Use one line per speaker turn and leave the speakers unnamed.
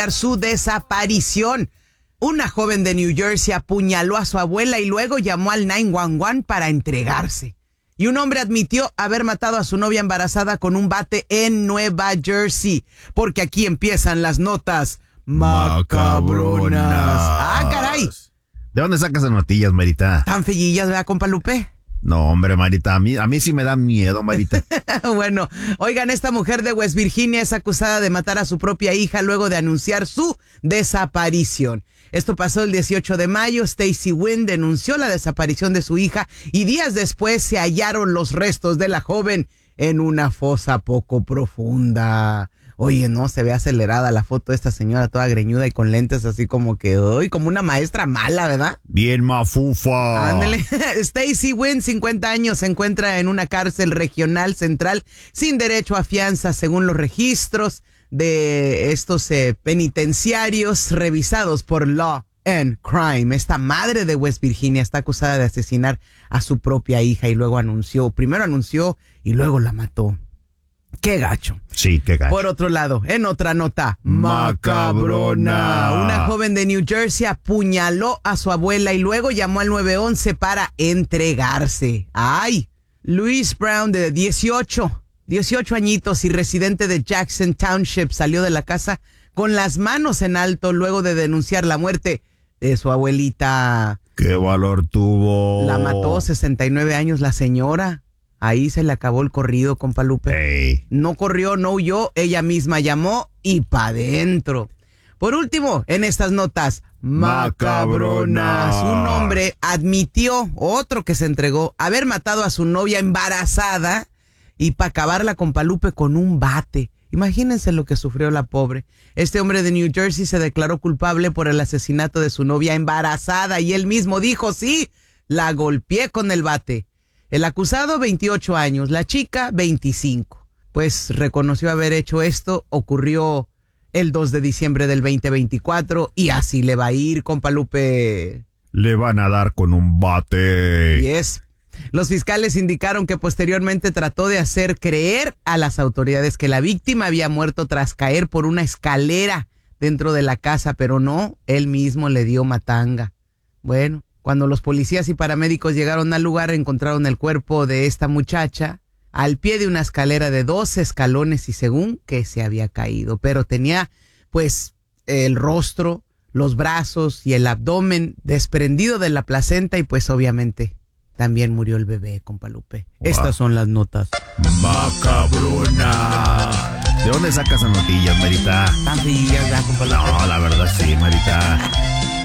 su desaparición. Una joven de New Jersey apuñaló a su abuela y luego llamó al 911 para entregarse. Y un hombre admitió haber matado a su novia embarazada con un bate en Nueva Jersey. Porque aquí empiezan las notas macabronas. ¡Ah, caray!
¿De dónde sacas las notillas, Marita?
Tan fellillas, ¿verdad, compa Lupe?
No, hombre, Marita, a mí sí me da miedo, Marita.
Bueno, oigan, esta mujer de West Virginia es acusada de matar a su propia hija luego de anunciar su desaparición. Esto pasó el 18 de mayo. Stacy Wynn denunció la desaparición de su hija y días después se hallaron los restos de la joven en una fosa poco profunda. Oye, no, se ve acelerada la foto de esta señora toda greñuda y con lentes así como que, uy, como una maestra mala, ¿verdad?
Bien mafufa.
Ándale. Stacy Wynn, 50 años, se encuentra en una cárcel regional central sin derecho a fianza según los registros de estos penitenciarios revisados por Law and Crime. Esta madre de West Virginia está acusada de asesinar a su propia hija y luego primero anunció y luego la mató. ¡Qué gacho!
Sí, qué gacho.
Por otro lado, en otra nota macabrona, una joven de New Jersey apuñaló a su abuela y luego llamó al 911 para entregarse. ¡Ay! Louise Brown, de 18 añitos y residente de Jackson Township, salió de la casa con las manos en alto luego de denunciar la muerte de su abuelita.
¡Qué valor tuvo!
La mató, 69 años la señora. Ahí se le acabó el corrido, compa Lupe.
Hey.
No corrió, no huyó, ella misma llamó y pa' dentro. Por último, en estas notas macabronas, un hombre admitió, otro que se entregó, haber matado a su novia embarazada y para acabarla, compa Lupe, con un bate. Imagínense lo que sufrió la pobre. Este hombre de New Jersey se declaró culpable por el asesinato de su novia embarazada y él mismo dijo, sí, la golpeé con el bate. El acusado, 28 años, la chica, 25. Pues reconoció haber hecho esto, ocurrió el 2 de diciembre del 2024 y así le va a ir, compa Lupe.
Le van a dar con un bate.
Yes. Los fiscales indicaron que posteriormente trató de hacer creer a las autoridades que la víctima había muerto tras caer por una escalera dentro de la casa, pero no, él mismo le dio matanga. Bueno. Cuando los policías y paramédicos llegaron al lugar, encontraron el cuerpo de esta muchacha al pie de una escalera de 2 escalones y según que se había caído. Pero tenía, pues, el rostro, los brazos y el abdomen desprendido de la placenta y, pues, obviamente, también murió el bebé, compa Lupe. Wow. Estas son las notas
macabrona. ¿De dónde sacas las notillas, Marita?
Tan frías, compa Lupe.
No, la verdad sí, Marita.